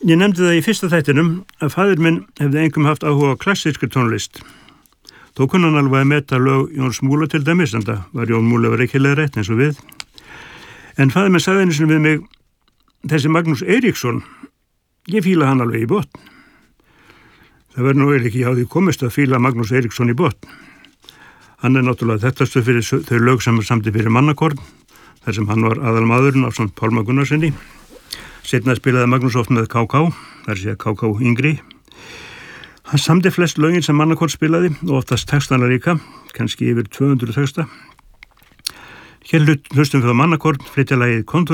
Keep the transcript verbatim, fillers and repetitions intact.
Ég nefndi það í fyrsta þættinum að faðir minn hefði engum haft áhuga á klassískri tónlist. Þó kunni hann alveg að meta lög Jóns Múla til dæmis, en það var Jón Múla var ekki leiðrétt eins og við. En faðir minn sagði einu sinni við mig, þessi Magnús Eiríksson, ég fíla hann alveg í botn. Það verður nú eiginlega ekki hjá því komist að fíla Magnús Eiríksson í botn. Hann er náttúrulega þekktastur fyrir þau lög sem samdi fyrir Mannakorn, þar sem hann var aðalmaðurinn af samt Pálma Gunnarssoni. Seinna spilaði Magnús oft með K K, þar sé K K yngri. Hann samdi flest lögin sem Mannakorn spilaði og oftast textana líka, kannski yfir tvö hundruð texta. Hér hlustum við á Mannakorn, flytja lagið Kontór